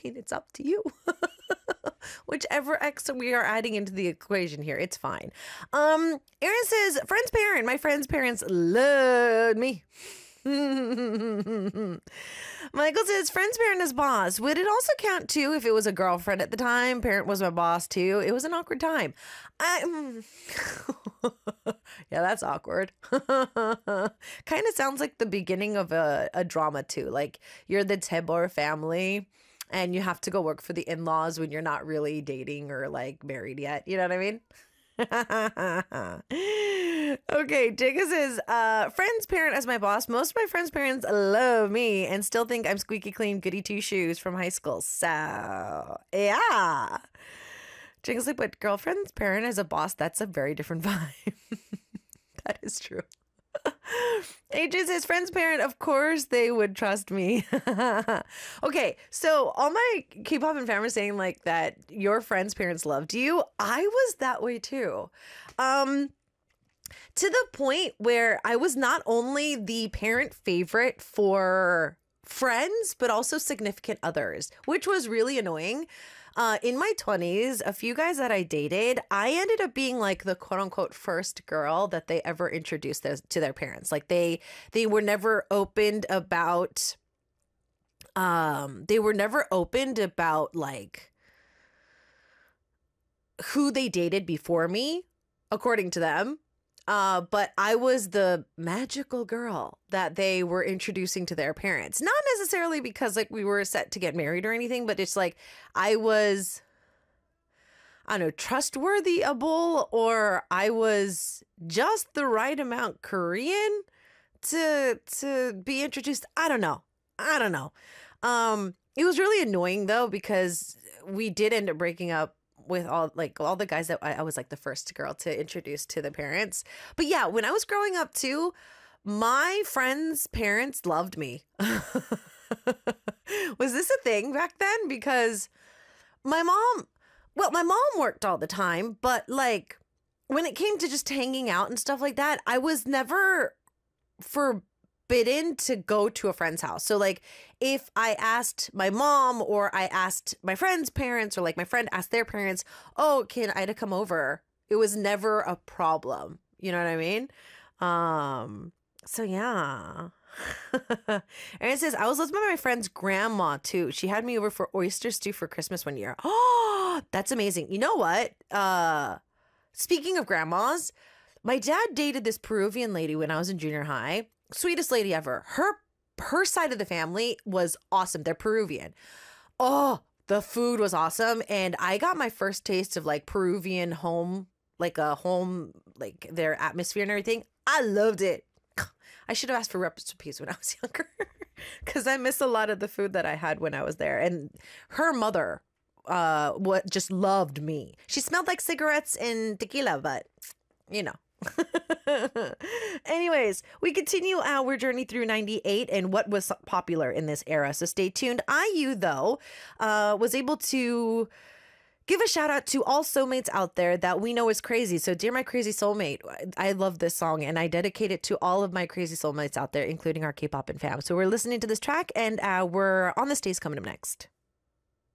mean, it's up to you. Whichever X we are adding into the equation here, it's fine. Aaron says, friend's parent. My friend's parents loved me. Michael says, friend's parent is boss. Would it also count too if it was a girlfriend at the time? Parent was my boss too. It was an awkward time. Yeah, that's awkward. Kind of sounds like the beginning of a drama too. Like you're the Tebor family and you have to go work for the in-laws when you're not really dating or like married yet. You know what I mean? Okay, Jacob says, friend's parent as my boss. Most of my friends' parents love me and still think I'm squeaky clean, goody two shoes from high school. So, yeah. Jacob's like, but girlfriend's parent as a boss, that's a very different vibe. That is true. AJ says, friend's parent, of course they would trust me. Okay, so all my K-pop and fam are saying like that your friend's parents loved you. I was that way too. To the point where I was not only the parent favorite for friends, but also significant others, which was really annoying. In my 20s, a few guys that I dated, I ended up being like the quote unquote first girl that they ever introduced to their parents. Like they were never opened about, like who they dated before me, according to them. But I was the magical girl that they were introducing to their parents. Not necessarily because like we were set to get married or anything, but it's like I was, I don't know, trustworthy-able, or I was just the right amount Korean to be introduced. I don't know. It was really annoying though, because we did end up breaking up with all the guys that I was like the first girl to introduce to the parents. But yeah, when I was growing up too, my friends' parents loved me. Was this a thing back then? Because my mom worked all the time, but like when it came to just hanging out and stuff like that, I was never forbidden to go to a friend's house. So like if I asked my mom or I asked my friend's parents or like my friend asked their parents, oh, can Ida come over? It was never a problem. You know what I mean? So yeah. Aaron says, I was loved by my friend's grandma too. She had me over for oyster stew for Christmas one year. Oh, that's amazing. You know what? Speaking of grandmas, my dad dated this Peruvian lady when I was in junior high. Sweetest lady ever. Her side of the family was awesome. They're Peruvian. Oh, the food was awesome. And I got my first taste of like Peruvian home, like their atmosphere and everything. I loved it. I should have asked for recipes when I was younger because I miss a lot of the food that I had when I was there. And her mother just loved me. She smelled like cigarettes and tequila, but you know. Anyways, we continue our journey through 98 and what was popular in this era. So stay tuned. IU, though, was able to give a shout out to all soulmates out there that we know is crazy. So dear my crazy soulmate, I love this song and I dedicate it to all of my crazy soulmates out there, including our K-pop and fam. So we're listening to this track and we're on the stage coming up next.